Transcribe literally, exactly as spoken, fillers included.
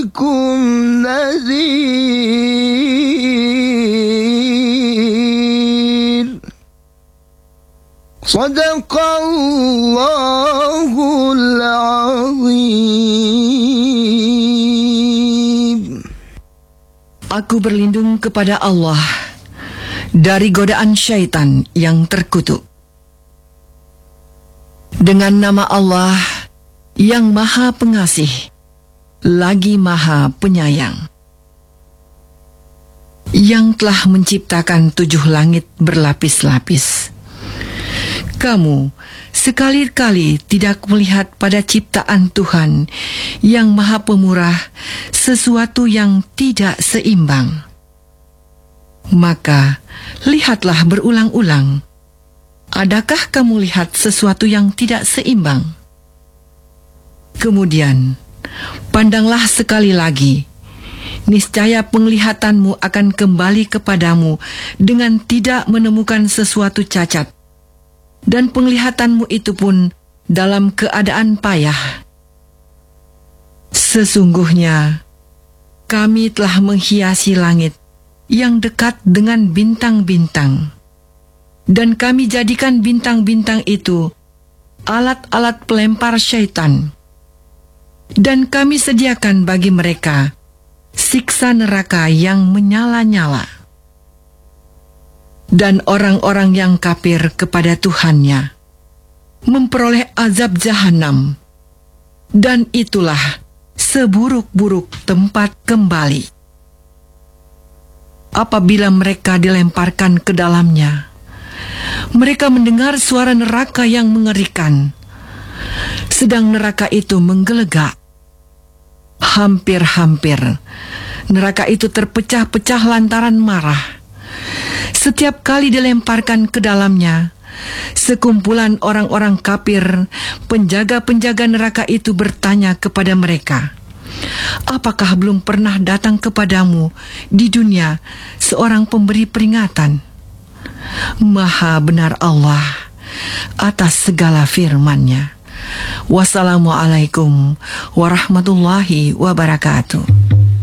لكم نذير صدق الله العظيم. Aku berlindung kepada Allah dari godaan syaitan yang terkutuk. Dengan nama Allah yang Maha Pengasih, lagi Maha Penyayang, yang telah menciptakan tujuh langit berlapis-lapis. Kamu sekali-kali tidak melihat pada ciptaan Tuhan yang Maha Pemurah sesuatu yang tidak seimbang. Maka lihatlah berulang-ulang. Adakah kamu lihat sesuatu yang tidak seimbang? Kemudian pandanglah sekali lagi. Niscaya penglihatanmu akan kembali kepadamu dengan tidak menemukan sesuatu cacat. Dan penglihatanmu itu pun dalam keadaan payah. Sesungguhnya kami telah menghiasi langit yang dekat dengan bintang-bintang, dan kami jadikan bintang-bintang itu alat-alat pelempar syaitan, dan kami sediakan bagi mereka siksa neraka yang menyala-nyala. Dan orang-orang yang kafir kepada Tuhannya memperoleh azab jahanam, dan itulah seburuk-buruk tempat kembali. Apabila mereka dilemparkan ke dalamnya, mereka mendengar suara neraka yang mengerikan, sedang neraka itu menggelegak. Hampir-hampir neraka itu terpecah-pecah lantaran marah. Setiap kali dilemparkan ke dalamnya, sekumpulan orang-orang kafir, penjaga-penjaga neraka itu bertanya kepada mereka, apakah belum pernah datang kepadamu di dunia seorang pemberi peringatan? Maha benar Allah atas segala firman-Nya. Wassalamualaikum warahmatullahi wabarakatuh.